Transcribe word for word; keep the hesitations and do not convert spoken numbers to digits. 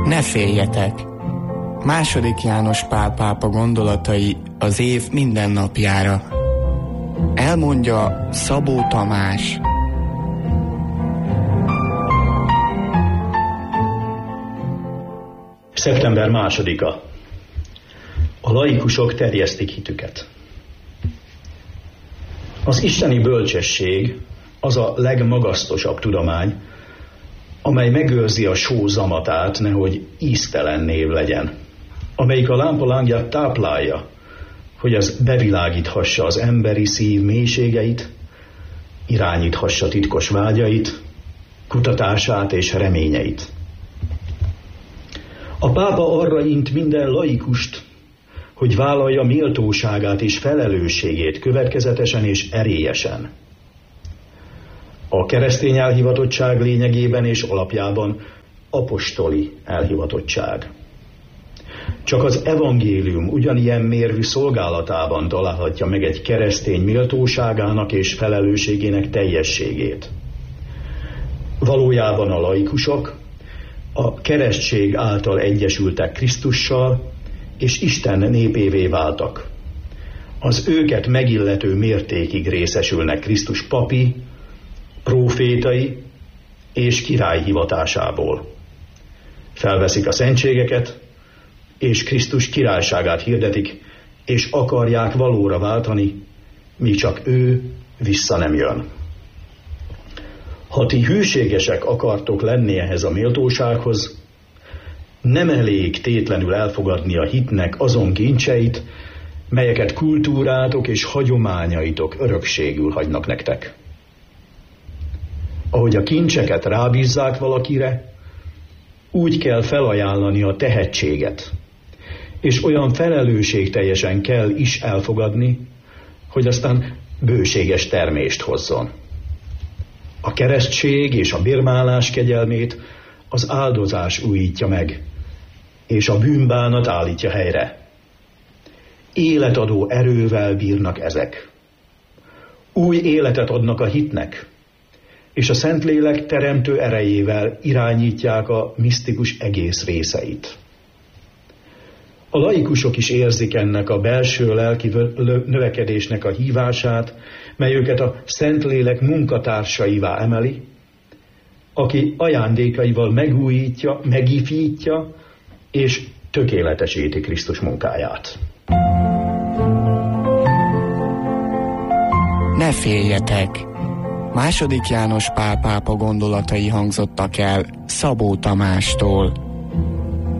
Ne féljetek! Második János Pál pápa gondolatai az év minden napjára. Elmondja Szabó Tamás. Szeptember másodika. A laikusok terjesztik hitüket. Az isteni bölcsesség az a legmagasztosabb tudomány, amely megőrzi a só zamatát, nehogy íztelen név legyen, amelyik a lámpa lángját táplálja, hogy az bevilágíthassa az emberi szív mélységeit, irányíthassa titkos vágyait, kutatását és reményeit. A pápa arra int minden laikust, hogy vállalja méltóságát és felelősségét következetesen és erélyesen. A keresztény elhivatottság lényegében és alapjában apostoli elhivatottság. Csak az evangélium ugyanilyen mérvű szolgálatában találhatja meg egy keresztény méltóságának és felelősségének teljességét. Valójában a laikusok a keresztség által egyesültek Krisztussal, és Isten népévé váltak. Az őket megillető mértékig részesülnek Krisztus papi, prófétai és király hivatásából. Felveszik a szentségeket, és Krisztus királyságát hirdetik, és akarják valóra váltani, míg csak ő vissza nem jön. Ha ti hűségesek akartok lenni ehhez a méltósághoz, nem elég tétlenül elfogadni a hitnek azon kincseit, melyeket kultúrátok és hagyományaitok örökségül hagynak nektek. Ahogy a kincseket rábízzák valakire, úgy kell felajánlani a tehetséget, és olyan felelősségteljesen kell is elfogadni, hogy aztán bőséges termést hozzon. A keresztség és a bérmálás kegyelmét az áldozás újítja meg, és a bűnbánat állítja helyre. Életadó erővel bírnak ezek. Új életet adnak a hitnek, és a Szentlélek teremtő erejével irányítják a misztikus egész részeit. A laikusok is érzik ennek a belső lelki növekedésnek a hívását, mely őket a Szentlélek munkatársaivá emeli, aki ajándékaival megújítja, megifítja és tökéletesíti Krisztus munkáját. Ne féljetek! Második János Pál pápa gondolatai hangzottak el Szabó Tamástól.